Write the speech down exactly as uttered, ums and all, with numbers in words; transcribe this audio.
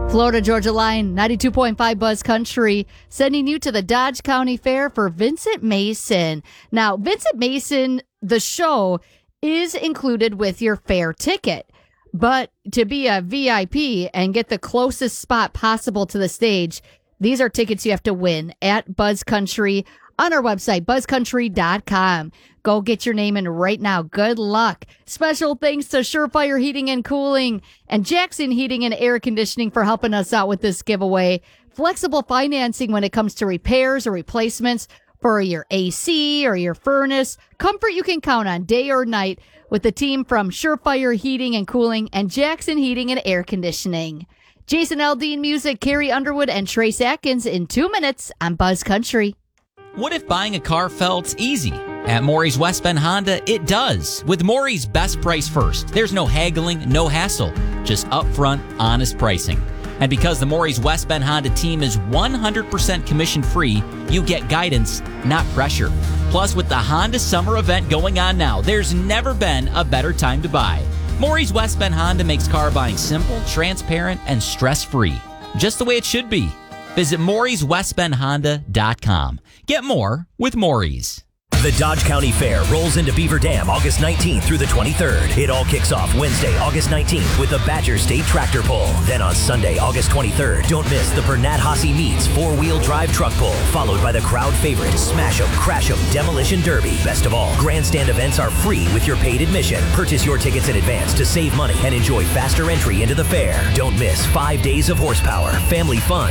Florida Georgia Line, ninety-two point five Buzz Country, sending you to the Dodge County Fair for Vincent Mason. Now, Vincent Mason, the show, is included with your fair ticket. But to be a V I P and get the closest spot possible to the stage, these are tickets you have to win at Buzz Country on our website, buzz country dot com. Go get your name in right now. Good luck. Special thanks to Surefire Heating and Cooling and Jackson Heating and Air Conditioning for helping us out with this giveaway. Flexible financing when it comes to repairs or replacements for your A C or your furnace. Comfort you can count on day or night with the team from Surefire Heating and Cooling and Jackson Heating and Air Conditioning. Jason Aldean music, Carrie Underwood and Trace Atkins in two minutes on Buzz Country. What if buying a car felt easy? At Maury's West Bend Honda, it does. With Maury's Best Price First, there's no haggling, no hassle, just upfront, honest pricing. And because the Maury's West Bend Honda team is one hundred percent commission-free, you get guidance, not pressure. Plus, with the Honda Summer event going on now, there's never been a better time to buy. Maury's West Bend Honda makes car buying simple, transparent, and stress-free. Just the way it should be. Visit Maury's West Bend Honda dot com. Get more with Maury's. The Dodge County Fair rolls into Beaver Dam August nineteenth through the twenty-third. It all kicks off Wednesday, August nineteenth with the Badger State Tractor Pull. Then on Sunday, August twenty-third, don't miss the Bernat Hossie Meats four-wheel drive truck pull, followed by the crowd favorite Smash 'em, Crash 'em Demolition Derby. Best of all, grandstand events are free with your paid admission. Purchase your tickets in advance to save money and enjoy faster entry into the fair. Don't miss five days of horsepower, family fun,